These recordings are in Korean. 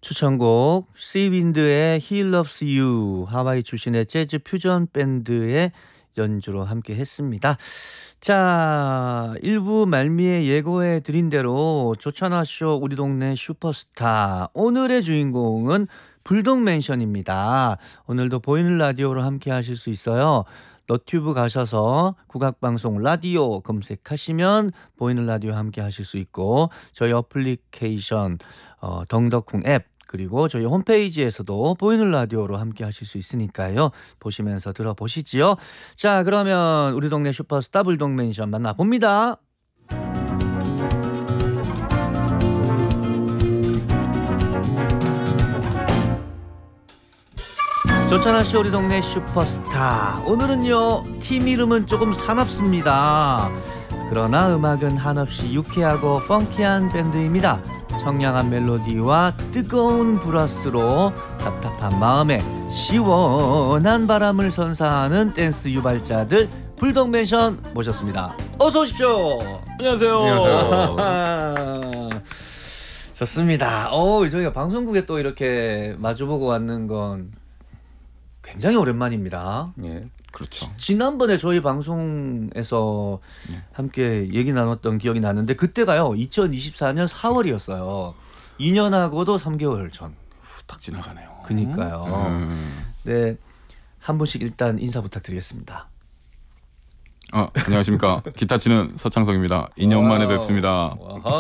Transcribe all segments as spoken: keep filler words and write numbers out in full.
추천곡 시윈드의 He Loves You, 하와이 출신의 재즈 퓨전 밴드의 연주로 함께 했습니다. 자, 일부 말미에 예고해 드린 대로 조찬하쇼 우리 동네 슈퍼스타, 오늘의 주인공은 불독맨션입니다. 오늘도 보이는 라디오로 함께 하실 수 있어요. 너튜브 가셔서 국악방송 라디오 검색하시면 보이는 라디오 함께 하실 수 있고, 저희 어플리케이션 어, 덩덕쿵 앱, 그리고 저희 홈페이지에서도 보이는 라디오로 함께 하실 수 있으니까요. 보시면서 들어보시지요. 자, 그러면 우리 동네 슈퍼스타 불독맨션 만나봅니다. 조찬하쇼 우리 동네 슈퍼스타, 오늘은요 팀 이름은 조금 사납습니다. 그러나 음악은 한없이 유쾌하고 펑키한 밴드입니다. 청량한 멜로디와 뜨거운 브라스로 답답한 마음에 시원한 바람을 선사하는 댄스 유발자들 불독맨션 모셨습니다. 어서 오십시오. 안녕하세요. 안녕하세요. 좋습니다. 어, 저희가 방송국에 또 이렇게 마주보고 왔는 건 굉장히 오랜만입니다. 예, 그렇죠. 지난번에 저희 방송에서 네. 함께 얘기 나눴던 기억이 나는데, 그때가요 이천이십사년 사월이었어요. 이 년하고도 삼 개월 전. 후딱 지나가네요. 그니까요. 음. 네, 한 분씩 일단 인사 부탁드리겠습니다. 아, 안녕하십니까. 기타 치는 서창석입니다. 이 년 만에 뵙습니다.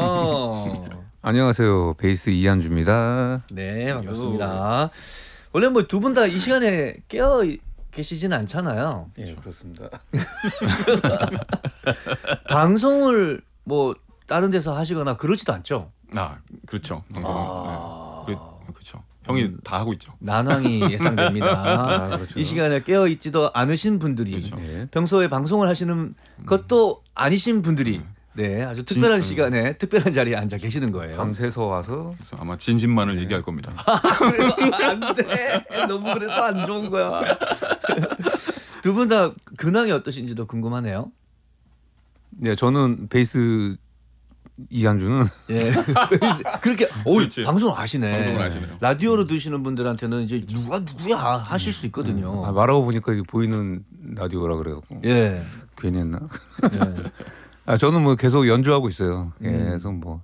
안녕하세요. 베이스 이한주입니다. 네, 반갑습니다. 원래 뭐 두 분 다 이 시간에 깨어 계시지는 않잖아요. 예, 그렇습니다. 방송을 뭐 다른 데서 하시거나 그러지도 않죠? 아, 그렇죠. 방송. 아... 네. 그렇죠. 형이 음. 다 하고 있죠. 난항이 예상됩니다. 아, 그렇죠. 이 시간에 깨어 있지도 않으신 분들이, 그렇죠. 예. 평소에 방송을 하시는 것도 아니신 분들이, 음. 네, 아주 특별한 진, 시간에 특별한 자리에 앉아 계시는 거예요. 밤새서 와서 그래서 아마 진심만을 네. 얘기할 겁니다. 안 돼. 너무 그래서 안 좋은 거야. 두 분 다 근황이 어떠신지도 궁금하네요. 네, 저는 베이스 이한주는 예. 그렇게 오, 그렇지. 방송을 아시네. 방송을 아시네요. 라디오로 드시는 분들한테는 이제 누가 누구야 하실 수 있거든요. 아, 말하고 보니까 이게 보이는 라디오라 그래갖고 예. 괜히 했나? 예. 아, 저는 뭐 계속 연주하고 있어요. 음. 계속 뭐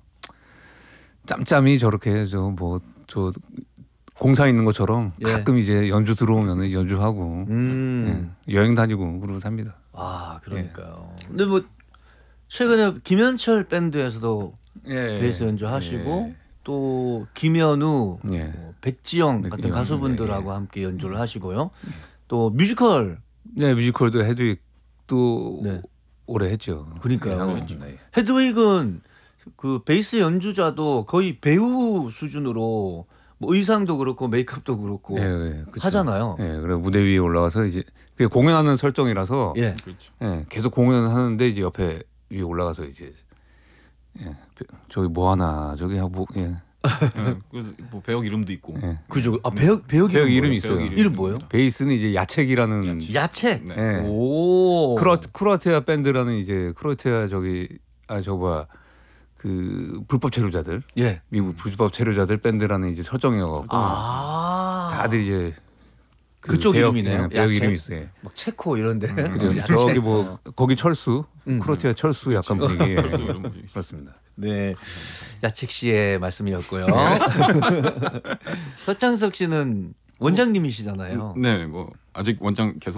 짬짬이 저렇게 저 뭐 저 공사 있는 것처럼 예. 가끔 이제 연주 들어오면 연주하고 음. 예, 여행 다니고 그러고 삽니다. 아, 그러니까요. 근데 뭐 최근에 김현철 밴드에서도 예, 베이스 연주하시고, 예. 또 김현우, 예. 뭐 백지영 같은 백지영, 가수분들하고 예. 함께 연주를 하시고요. 또 뮤지컬, 네, 뮤지컬도 헤드윅도 네. 오래 했죠. 그러니까요. 예, 하고 있습니다. 예. 헤드윅은 그 베이스 연주자도 거의 배우 수준으로 뭐 의상도 그렇고 메이크업도 그렇고 예, 예, 그쵸. 하잖아요. 예, 그래 무대 위에 올라가서 이제 그게 공연하는 설정이라서 예. 그렇죠. 예, 계속 공연하는데 이제 옆에 위에 올라가서 이제 예, 저기 뭐 하나 저기 하고 예, 네, 뭐 배역 이름도 있고. 예. 그죠. 아, 배역 배역 배역 이름 이름이 뭐예요? 있어요. 이름 뭐예요? 베이스는 이제 야책이라는 야채. 야채. 네. 예. 오. 크로 크로아티아 밴드라는 이제 크로아티아 저기 아 저거 뭐야 그 불법 체류자들 예. 미국 불법 체류자들 밴드라는 이제 설정이어갖고 아. 다들 이제 그 그쪽 배역, 이름이네요. 예, 배역 야채. 이름이 있어요. 막 체코 이런데. 그죠? 야채. 저기 뭐 거기 철수 음. 크로아티아 철수 약간 분위기 예. 철수 이런 분위기. 그렇습니다. 네. 야책 씨의 말씀이었고요. 서창석 씨는 원장님이시잖아요. 네, 뭐 아직 원장 계속